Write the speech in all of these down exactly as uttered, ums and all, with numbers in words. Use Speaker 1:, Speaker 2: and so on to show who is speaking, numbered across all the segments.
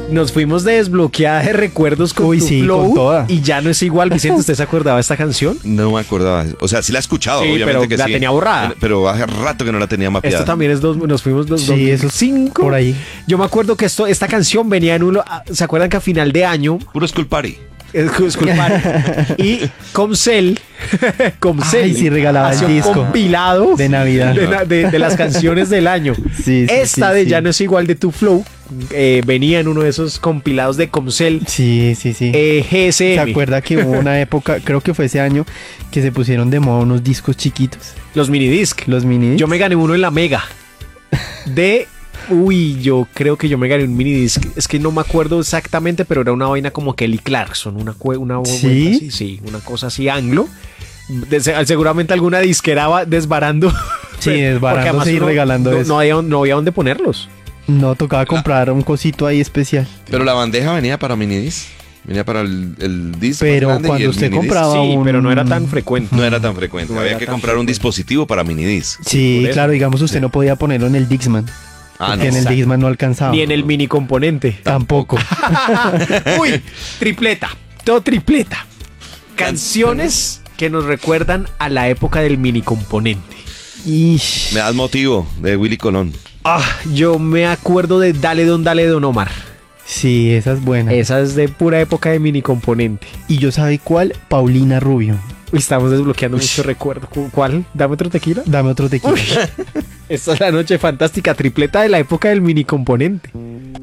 Speaker 1: nos fuimos de desbloqueada de recuerdos con
Speaker 2: Uy,
Speaker 1: tu
Speaker 2: sí,
Speaker 1: flow
Speaker 2: con toda.
Speaker 1: y ya no es igual. Vicente, ¿usted se acordaba de esta canción?
Speaker 3: No me acordaba. O sea, sí la he escuchado,
Speaker 1: Sí,
Speaker 3: obviamente
Speaker 1: pero
Speaker 3: que
Speaker 1: la
Speaker 3: sí.
Speaker 1: tenía borrada.
Speaker 3: Pero hace rato que no la tenía mapeada.
Speaker 1: Esto también es dos, nos fuimos los
Speaker 2: Sí, eso es
Speaker 1: cinco.
Speaker 2: por ahí.
Speaker 1: Yo me acuerdo que esto, esta canción venía en uno. ¿Se acuerdan que a final de año?
Speaker 3: Puro School Party.
Speaker 1: Es disculpar. Y Comcel, Comcel
Speaker 2: Ay, sí, regalaba el
Speaker 1: hacía un
Speaker 2: disco
Speaker 1: compilado
Speaker 2: de Navidad.
Speaker 1: de, na- de- de las canciones del año.
Speaker 2: Sí, sí,
Speaker 1: Esta
Speaker 2: sí,
Speaker 1: de
Speaker 2: sí.
Speaker 1: Ya no es igual de Tu Flow eh, venía en uno de esos compilados de Comcel
Speaker 2: Sí, sí, sí.
Speaker 1: eh, G S M.
Speaker 2: ¿Se acuerda que hubo una época, creo que fue ese año, que se pusieron de moda unos discos chiquitos?
Speaker 1: Los minidisc.
Speaker 2: Los mini.
Speaker 1: Yo me gané uno en la Mega de. Uy, yo creo que yo me gané un minidisc. Es que no me acuerdo exactamente, pero era una vaina como Kelly Clarkson. Una, cue- una
Speaker 2: ¿Sí?
Speaker 1: vuelta así, sí, una cosa así anglo. De- se- seguramente alguna disquera va desbarando.
Speaker 2: Sí,
Speaker 1: Porque
Speaker 2: desbarándose
Speaker 1: además
Speaker 2: y
Speaker 1: uno-
Speaker 2: regalando
Speaker 1: no,
Speaker 2: eso.
Speaker 1: no había, no había dónde ponerlos.
Speaker 2: No, tocaba comprar un cosito ahí especial.
Speaker 3: Pero la bandeja venía para minidisc. Venía para el, el disc. más
Speaker 2: Pero
Speaker 3: grande y
Speaker 2: cuando
Speaker 3: el
Speaker 2: usted
Speaker 3: minidisc.
Speaker 2: compraba
Speaker 1: Sí,
Speaker 2: un...
Speaker 1: pero no era tan frecuente.
Speaker 3: No era tan frecuente.
Speaker 1: No
Speaker 3: Había
Speaker 1: era
Speaker 3: que
Speaker 1: tan
Speaker 3: comprar un
Speaker 1: frecuente.
Speaker 3: dispositivo para minidisc.
Speaker 2: Sí,
Speaker 1: por eso.
Speaker 2: claro, digamos, usted no podía ponerlo en el Dixman.
Speaker 3: Ah,
Speaker 2: porque en el
Speaker 1: exacto.
Speaker 2: Dixman no alcanzaba.
Speaker 1: Ni en el mini componente.
Speaker 2: Tampoco.
Speaker 1: Uy, tripleta. Todo tripleta. Canciones que nos recuerdan a la época del mini componente.
Speaker 2: Ish.
Speaker 3: Me das motivo de Willy Colón.
Speaker 1: Ah, yo me acuerdo de Dale Don Dale Don Omar.
Speaker 2: Sí, esa es buena.
Speaker 1: Esa es de pura época de mini componente.
Speaker 2: Y yo sabe cuál, Paulina Rubio.
Speaker 1: Uy, estamos desbloqueando mucho recuerdo. ¿Cu- ¿Cuál? ¿Dame otro tequila?
Speaker 2: Dame otro tequila.
Speaker 1: Esta es la noche fantástica, tripleta de la época del mini componente.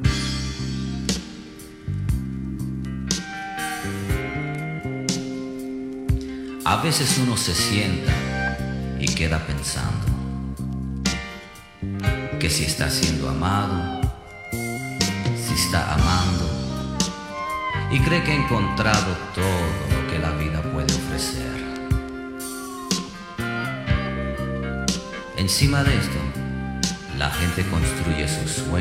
Speaker 4: A veces uno se sienta y queda pensando que si está siendo amado, si está amando, y cree que ha encontrado todo lo que la vida puede ofrecer. Encima de esto, la gente construye sus sueños